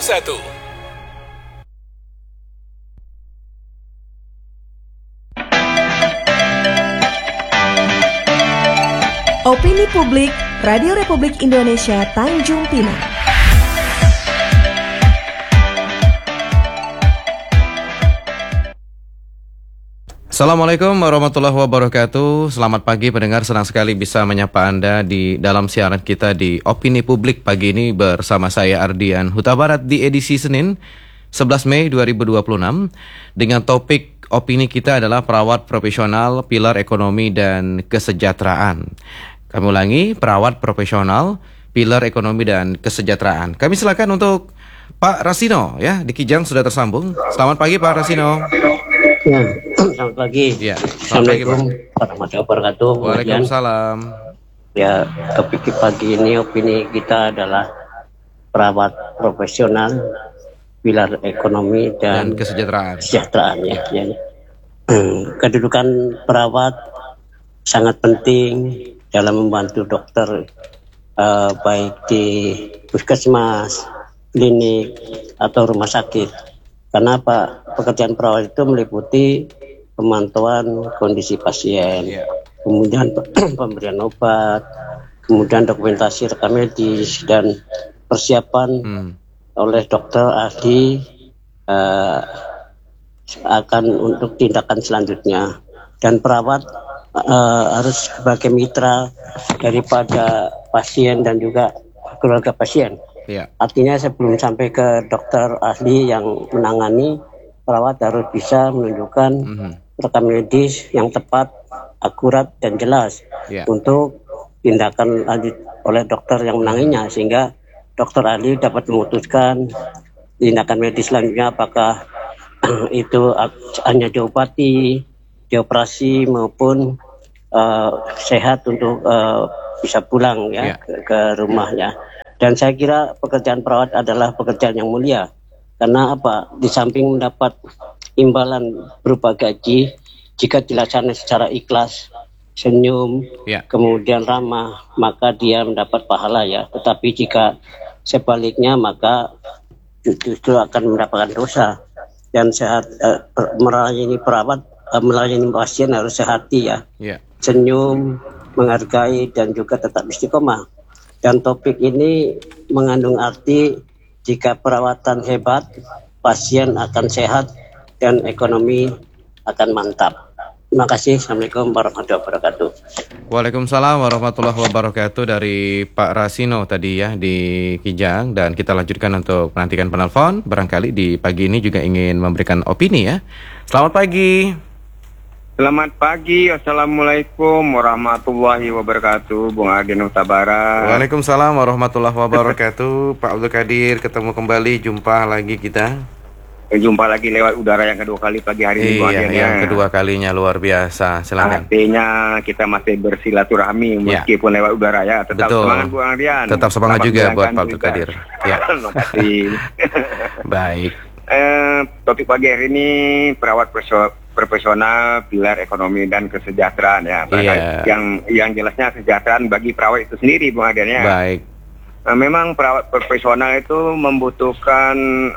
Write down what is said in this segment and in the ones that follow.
Opini Publik Radio Republik Indonesia Tanjung Pinang. Assalamualaikum warahmatullahi wabarakatuh. Selamat pagi pendengar, senang sekali bisa menyapa Anda di dalam siaran kita di Opini Publik pagi ini bersama saya Ardian Huta Barat di edisi Senin 11 Mei 2026 dengan topik opini kita adalah perawat profesional, pilar ekonomi dan kesejahteraan. Kami ulangi, perawat profesional, pilar ekonomi dan kesejahteraan. Kami silakan untuk Pak Rasino ya, di Kijang sudah tersambung. Selamat pagi Pak Rasino. Ya, selamat pagi. Ya, Assalamualaikum warahmatullahi wabarakatuh. Waalaikumsalam. Ya, topik pagi ini opini kita adalah perawat profesional, pilar ekonomi dan kesejahteraan. Ya. Kedudukan perawat sangat penting dalam membantu dokter baik di puskesmas, klinik atau rumah sakit. Karena apa? Pekerjaan perawat itu meliputi pemantauan kondisi pasien, kemudian pemberian obat, kemudian dokumentasi rekam medis dan persiapan oleh dokter ahli akan untuk tindakan selanjutnya. Dan perawat harus sebagai mitra daripada pasien dan juga keluarga pasien. Artinya sebelum sampai ke dokter ahli yang menangani, perawat harus bisa menunjukkan rekam medis yang tepat, akurat dan jelas untuk tindakan lanjut oleh dokter yang menanganinya, sehingga dokter ahli dapat memutuskan tindakan medis selanjutnya apakah itu hanya diobati, dioperasi maupun sehat untuk bisa pulang ke rumahnya. Dan saya kira pekerjaan perawat adalah pekerjaan yang mulia. Karena apa? Di samping mendapat imbalan berupa gaji, jika dilaksanakan secara ikhlas, senyum, kemudian ramah, maka dia mendapat pahala ya. Tetapi jika sebaliknya, maka justru akan mendapatkan dosa. Dan sehat melayani perawat, melayani pasien harus sehati ya. Senyum, menghargai dan juga tetap istiqomah. Dan topik ini mengandung arti jika perawatan hebat, pasien akan sehat dan ekonomi akan mantap. Terima kasih. Assalamualaikum warahmatullahi wabarakatuh. Waalaikumsalam warahmatullahi wabarakatuh dari Pak Rasino tadi ya di Kijang. Dan kita lanjutkan untuk menantikan penelpon. Barangkali di pagi ini juga ingin memberikan opini ya. Selamat pagi. Selamat pagi, Assalamualaikum warahmatullahi wabarakatuh, Bung Ardian Huta Barat. Waalaikumsalam warahmatullahi wabarakatuh, Pak Abdul Qadir, ketemu kembali, jumpa lagi kita. Jumpa lagi lewat udara yang kedua kali pagi hari ini, Bung Ardian. Yang kedua kalinya luar biasa, silakan. Artinya kita masih bersilaturahmi meskipun lewat udara ya. Tetap semangat, Bung Ardian. Tetap semangat juga buat Pak Abdul Qadir. Terima kasih. Baik. Topik pagi hari ini perawat profesional, pilar ekonomi dan kesejahteraan ya. Yang jelasnya kesejahteraan bagi perawat itu sendiri, Bung Ardian ya. Baik. Memang perawat profesional itu membutuhkan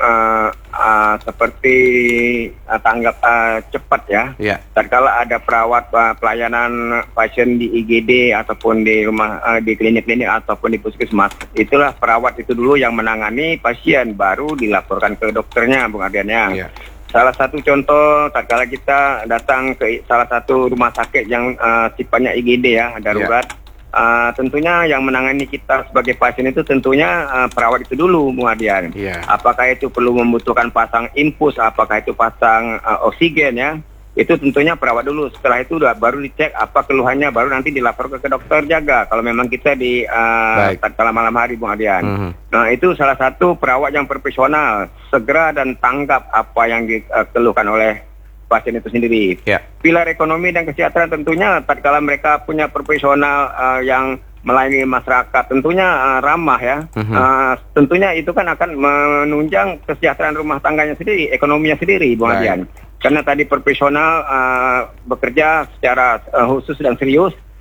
seperti tanggap cepat ya. Tatkala ada perawat pelayanan pasien di IGD ataupun di rumah di klinik-klinik ataupun di puskesmas, itulah perawat itu dulu yang menangani pasien, baru dilaporkan ke dokternya, Bung Ardian ya. Salah satu contoh, tatkala kita datang ke salah satu rumah sakit yang sifatnya IGD ya, darurat, tentunya yang menangani kita sebagai pasien itu tentunya perawat itu dulu, Bung Ardian. Apakah itu perlu membutuhkan pasang infus, apakah itu pasang oksigen ya, itu tentunya perawat dulu. Setelah itu baru dicek apa keluhannya, baru nanti dilapor ke dokter jaga. Kalau memang kita di tatkala malam hari, Bung Ardian. Nah, itu salah satu perawat yang profesional, segera dan tanggap apa yang dikeluhkan oleh pasien itu sendiri. Pilar ekonomi dan kesehatan tentunya tatkala mereka punya profesional yang melayani masyarakat, tentunya ramah ya. Tentunya itu kan akan menunjang kesejahteraan rumah tangganya sendiri, ekonominya sendiri, Bung Ardian. Karena tadi profesional bekerja secara khusus dan serius,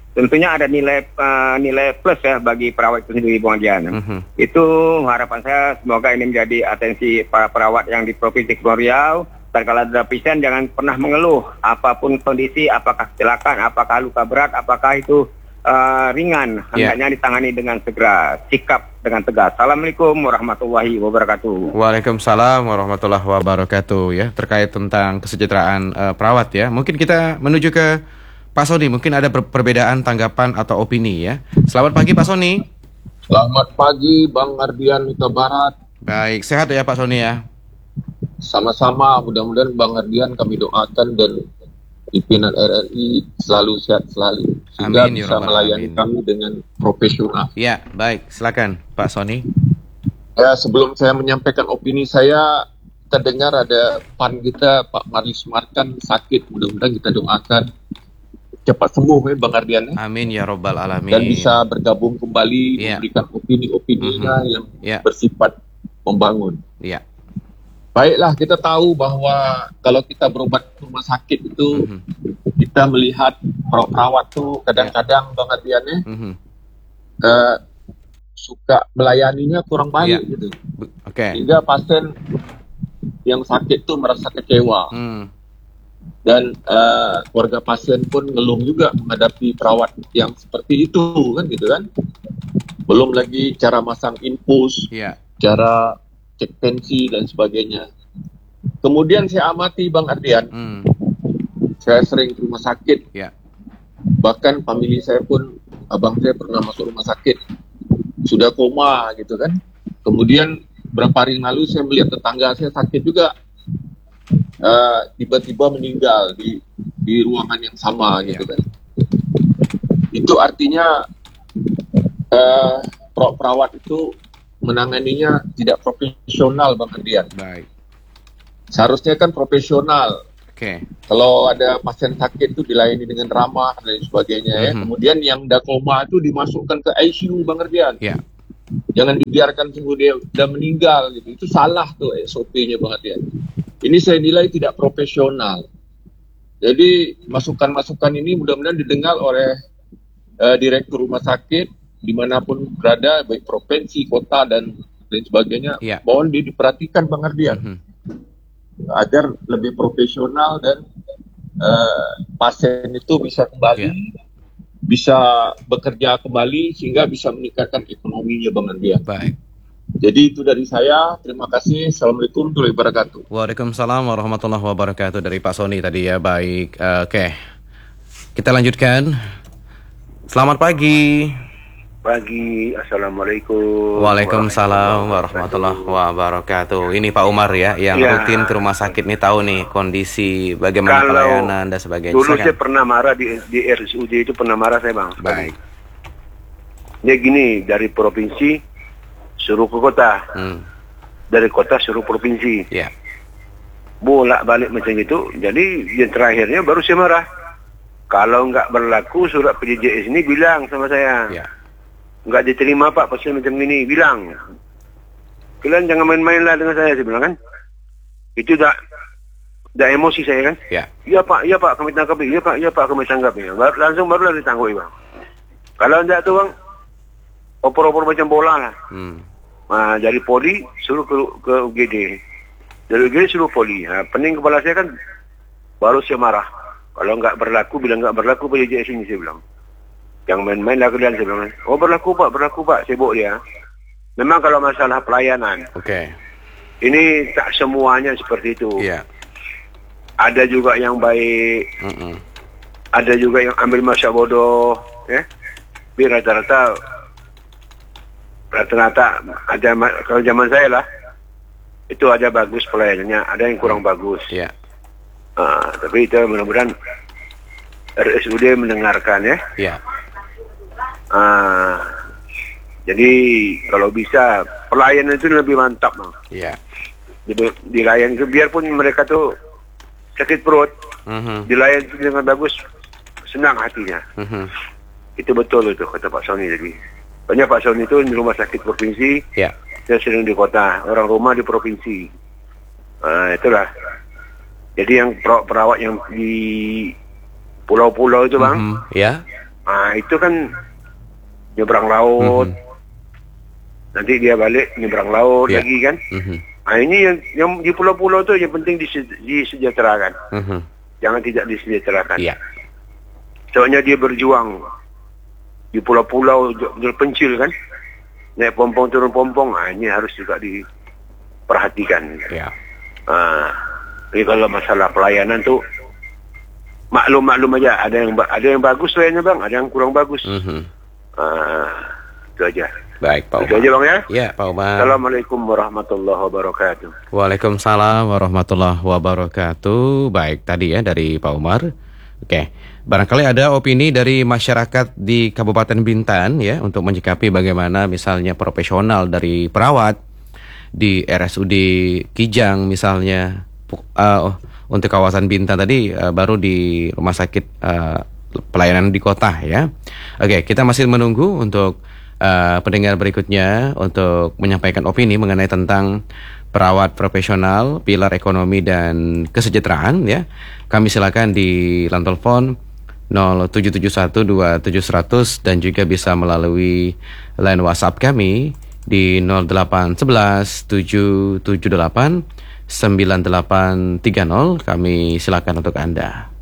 tentunya ada nilai plus ya bagi perawat itu sendiri, Bung Adian. Itu harapan saya, semoga ini menjadi atensi para perawat yang di Provinsi Kepulauan Riau. Kalau ada pasien jangan pernah mengeluh apapun kondisi, apakah kecelakaan, apakah luka berat, apakah itu ringan, hendaknya ditangani dengan segera, sikap dengan tegas. Assalamualaikum warahmatullahi wabarakatuh. Waalaikumsalam warahmatullahi wabarakatuh. Ya, terkait tentang kesejahteraan perawat ya. Mungkin kita menuju ke Pak Sony. Mungkin ada perbedaan tanggapan atau opini ya. Selamat pagi Pak Sony. Selamat pagi Bang Ardian Huta Barat. Baik, sehat ya Pak Sony ya. Sama-sama, mudah-mudahan Bang Ardian kami doakan dan pimpinan RRI selalu sehat selalu, sehingga amin, bisa melayani kami dengan profesional. Ya, baik, silakan Pak Sony. Ya, sebelum saya menyampaikan opini saya, kita dengar ada PAN kita Pak Marius Markan sakit, mudah-mudahan kita doakan cepat sembuh ya Bang Ardian. Amin ya robbal alamin. Dan bisa bergabung kembali, memberikan opini-opininya yang bersifat membangun. Iya. Baiklah, kita tahu bahwa kalau kita berobat ke rumah sakit itu kita melihat perawat tuh kadang-kadang Bang Ardiannya suka melayaninya kurang baik gitu. Sehingga pasien yang sakit tuh merasa kecewa. Dan keluarga pasien pun ngeluh juga menghadapi perawat yang seperti itu kan gitu kan. Belum lagi cara masang infus, cara cek tensi dan sebagainya. Kemudian saya amati Bang Ardian, saya sering ke rumah sakit, bahkan famili saya pun, abang saya pernah masuk rumah sakit, sudah koma gitu kan. Kemudian berapa hari lalu saya melihat tetangga saya sakit juga, tiba-tiba meninggal di ruangan yang sama gitu kan. Itu artinya perawat itu menanganinya tidak profesional Bang Ardian. Baik. Seharusnya kan profesional. Kalau ada pasien sakit itu dilayani dengan ramah dan sebagainya ya. Kemudian yang udah koma itu dimasukkan ke ICU Bang Ardian. Jangan dibiarkan tunggu dia udah meninggal gitu. Itu salah tuh SOP-nya Bang Ardian. Ini saya nilai tidak profesional. Jadi masukan-masukan ini mudah-mudahan didengar oleh direktur rumah sakit dimanapun berada, baik provinsi, kota, dan lain sebagainya, mohon diperhatikan Bang Ardian, agar lebih profesional dan pasien itu bisa kembali, bisa bekerja kembali, sehingga bisa meningkatkan ekonominya Bang Ardian. Baik. Jadi itu dari saya, terima kasih, Assalamualaikum warahmatullahi wabarakatuh. Waalaikumsalam warahmatullahi wabarakatuh dari Pak Sony tadi ya, baik. Kita lanjutkan. Selamat pagi. Pagi, Assalamualaikum. Waalaikumsalam warahmatullahi wabarakatuh. Ini Pak Umar ya, yang rutin ke rumah sakit nih, tahu nih kondisi bagaimana pelayanan dan sebagainya. Dulu saya pernah marah di RSUD itu, pernah marah saya Bang. Baik. Ini gini, dari provinsi suruh ke kota, dari kota suruh provinsi. Bolak balik macam itu. Jadi yang terakhirnya baru saya marah. Kalau nggak berlaku surat PJJS ini bilang sama saya. Nggak diterima Pak pasien macam ini, bilang. Kalian jangan main-main lah dengan saya bilang kan. Itu dah emosi saya kan. Iya Pak kami tangkap. Iya Pak kami tangkap. Langsung baru ditangkap Bang. Kalau enggak tuh Bang, opor-opor macam bola lah. Nah, dari poli suruh ke UGD. Dari UGD suruh poli. Nah, pening kepala saya kan, baru saya marah. Kalau nggak berlaku, bilang nggak berlaku PJJS ini, saya bilang. Yang main-main lah kalian, saya bilang. Oh berlaku Pak, sibuk dia. Memang kalau masalah pelayanan, ini tak semuanya seperti itu. Ada juga yang baik, ada juga yang ambil masa bodoh, ya. Tapi rata-rata ada, kalau zaman saya lah, itu ada bagus pelayanannya, ada yang kurang bagus. Tapi itu mudah-mudahan RSUD mendengarkan ya. Jadi kalau bisa pelayanan itu lebih mantap Bang. Dilayan itu biarpun mereka tuh sakit perut, dilayan itu dengan bagus, senang hatinya. Itu betul itu kata Pak Sony tadi. Banyak Pak Sony itu di rumah sakit provinsi, saya sering di kota, orang rumah di provinsi. Itulah. Jadi yang perawat yang di pulau-pulau itu Bang, Itu kan nyebrang laut. Nanti dia balik nyebrang laut lagi kan. Ini yang di pulau-pulau tuh yang penting disejahterakan. Jangan tidak disejahterakan. Soalnya dia berjuang di pulau-pulau terpencil kan. Naik pompong turun pompong. Ini harus juga diperhatikan. Jadi kalau masalah pelayanan tuh maklum aja. Ada yang bagus lainnya bang, ada yang kurang bagus. Itu aja. Baik Pak Umar. Itu aja bang ya. Ya Pak Umar. Assalamualaikum warahmatullahi wabarakatuh. Waalaikumsalam warahmatullahi wabarakatuh. Baik tadi ya dari Pak Umar. Oke. Barangkali ada opini dari masyarakat di Kabupaten Bintan ya untuk menyikapi bagaimana misalnya profesional dari perawat di RSUD Kijang misalnya. Untuk kawasan Bintan tadi baru di rumah sakit pelayanan di kota ya. Oke, kita masih menunggu untuk pendengar berikutnya untuk menyampaikan opini mengenai tentang perawat profesional, pilar ekonomi dan kesejahteraan ya. Kami silakan di line telepon 07712700 dan juga bisa melalui line WhatsApp kami di 0811 778 9830. Kami silakan untuk Anda.